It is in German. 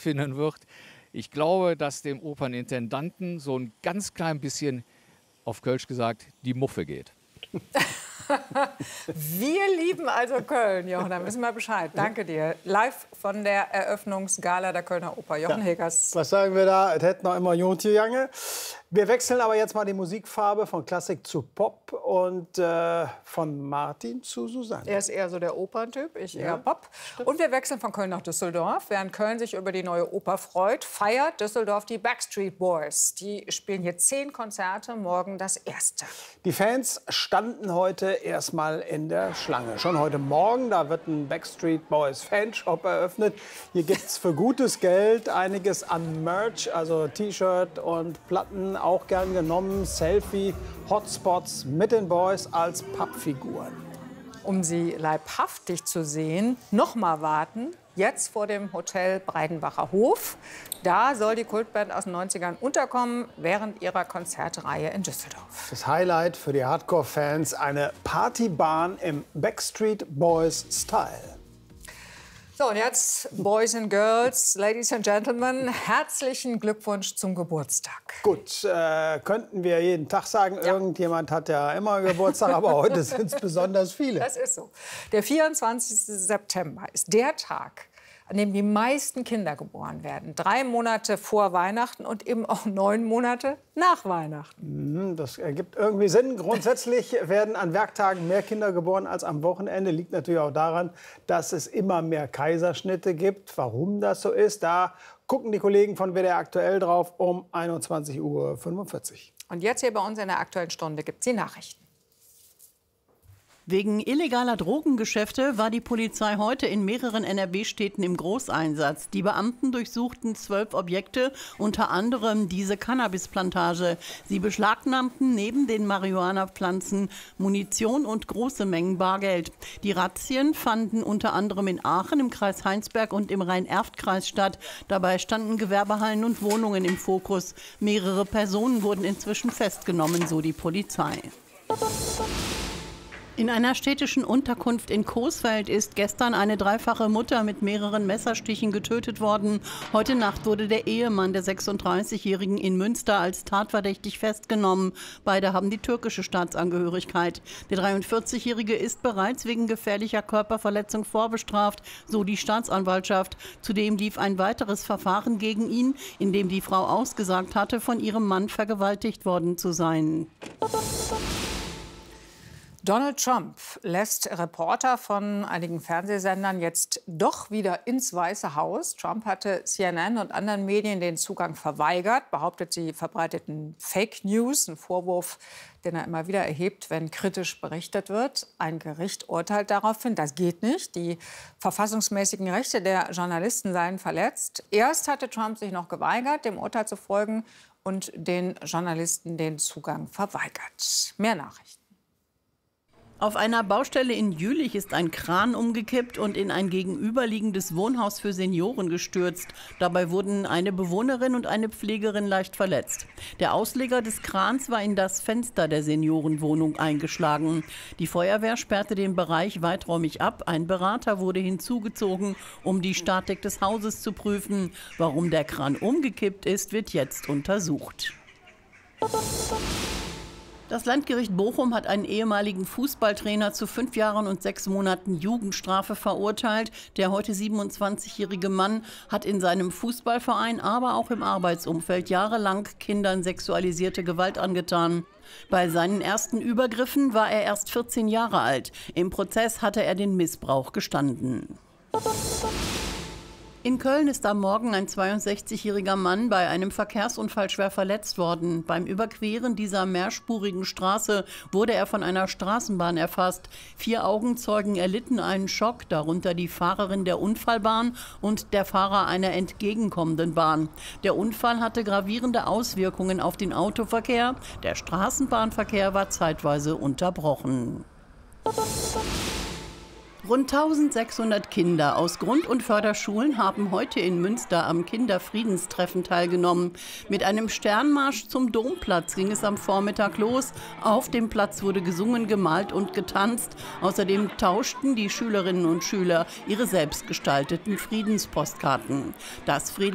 stattfinden wird. Ich glaube, dass dem Opernintendanten so ein ganz klein bisschen, auf Kölsch gesagt, die Muffe geht. Wir lieben also Köln, Jochen, da wissen wir Bescheid. Danke dir. Live von der Eröffnungsgala der Kölner Oper. Jochen Hegers. Was sagen wir da? Es hätte noch immer Jont gegangen. Wir wechseln aber jetzt mal die Musikfarbe von Klassik zu Pop und von Martin zu Susanne. Er ist eher so der Operntyp, ich eher Pop. Und wir wechseln von Köln nach Düsseldorf. Während Köln sich über die neue Oper freut, feiert Düsseldorf die Backstreet Boys. Die spielen hier 10 Konzerte, morgen das erste. Die Fans standen heute erstmal in der Schlange. Schon heute Morgen, da wird ein Backstreet Boys Fanshop eröffnet. Hier gibt es für gutes Geld einiges an Merch, also T-Shirt und Platten, auch gern genommen. Selfie, Hotspots mit den Boys als Pappfiguren. Um sie leibhaftig zu sehen, noch mal warten. Jetzt vor dem Hotel Breidenbacher Hof. Da soll die Kultband aus den 90ern unterkommen während ihrer Konzertreihe in Düsseldorf. Das Highlight für die Hardcore-Fans, eine Partybahn im Backstreet Boys-Style. So, und jetzt, Boys and Girls, Ladies and Gentlemen, herzlichen Glückwunsch zum Geburtstag. Gut, könnten wir jeden Tag sagen, irgendjemand hat ja immer Geburtstag, aber heute sind es besonders viele. Das ist so. Der 24. September ist der Tag, an dem die meisten Kinder geboren werden. 3 Monate vor Weihnachten und eben auch 9 Monate nach Weihnachten. Das ergibt irgendwie Sinn. Grundsätzlich werden an Werktagen mehr Kinder geboren als am Wochenende. Liegt natürlich auch daran, dass es immer mehr Kaiserschnitte gibt. Warum das so ist, da gucken die Kollegen von WDR aktuell drauf um 21:45 Uhr. Und jetzt hier bei uns in der Aktuellen Stunde gibt es die Nachrichten. Wegen illegaler Drogengeschäfte war die Polizei heute in mehreren NRW-Städten im Großeinsatz. Die Beamten durchsuchten 12 Objekte, unter anderem diese Cannabisplantage. Sie beschlagnahmten neben den Marihuana-Pflanzen Munition und große Mengen Bargeld. Die Razzien fanden unter anderem in Aachen, im Kreis Heinsberg und im Rhein-Erft-Kreis statt. Dabei standen Gewerbehallen und Wohnungen im Fokus. Mehrere Personen wurden inzwischen festgenommen, so die Polizei. In einer städtischen Unterkunft in Coesfeld ist gestern eine dreifache Mutter mit mehreren Messerstichen getötet worden. Heute Nacht wurde der Ehemann der 36-Jährigen in Münster als tatverdächtig festgenommen. Beide haben die türkische Staatsangehörigkeit. Der 43-Jährige ist bereits wegen gefährlicher Körperverletzung vorbestraft, so die Staatsanwaltschaft. Zudem lief ein weiteres Verfahren gegen ihn, in dem die Frau ausgesagt hatte, von ihrem Mann vergewaltigt worden zu sein. Donald Trump lässt Reporter von einigen Fernsehsendern jetzt doch wieder ins Weiße Haus. Trump hatte CNN und anderen Medien den Zugang verweigert, behauptet, sie verbreiteten Fake News, ein Vorwurf, den er immer wieder erhebt, wenn kritisch berichtet wird. Ein Gericht urteilt daraufhin, das geht nicht. Die verfassungsmäßigen Rechte der Journalisten seien verletzt. Erst hatte Trump sich noch geweigert, dem Urteil zu folgen und den Journalisten den Zugang verweigert. Mehr Nachrichten. Auf einer Baustelle in Jülich ist ein Kran umgekippt und in ein gegenüberliegendes Wohnhaus für Senioren gestürzt. Dabei wurden eine Bewohnerin und eine Pflegerin leicht verletzt. Der Ausleger des Krans war in das Fenster der Seniorenwohnung eingeschlagen. Die Feuerwehr sperrte den Bereich weiträumig ab. Ein Berater wurde hinzugezogen, um die Statik des Hauses zu prüfen. Warum der Kran umgekippt ist, wird jetzt untersucht. Das Landgericht Bochum hat einen ehemaligen Fußballtrainer zu 5 Jahren und 6 Monaten Jugendstrafe verurteilt. Der heute 27-jährige Mann hat in seinem Fußballverein, aber auch im Arbeitsumfeld jahrelang Kindern sexualisierte Gewalt angetan. Bei seinen ersten Übergriffen war er erst 14 Jahre alt. Im Prozess hatte er den Missbrauch gestanden. In Köln ist am Morgen ein 62-jähriger Mann bei einem Verkehrsunfall schwer verletzt worden. Beim Überqueren dieser mehrspurigen Straße wurde er von einer Straßenbahn erfasst. 4 Augenzeugen erlitten einen Schock, darunter die Fahrerin der Unfallbahn und der Fahrer einer entgegenkommenden Bahn. Der Unfall hatte gravierende Auswirkungen auf den Autoverkehr. Der Straßenbahnverkehr war zeitweise unterbrochen. Rund 1600 Kinder aus Grund- und Förderschulen haben heute in Münster am Kinderfriedenstreffen teilgenommen. Mit einem Sternmarsch zum Domplatz ging es am Vormittag los. Auf dem Platz wurde gesungen, gemalt und getanzt. Außerdem tauschten die Schülerinnen und Schüler ihre selbstgestalteten Friedenspostkarten. Das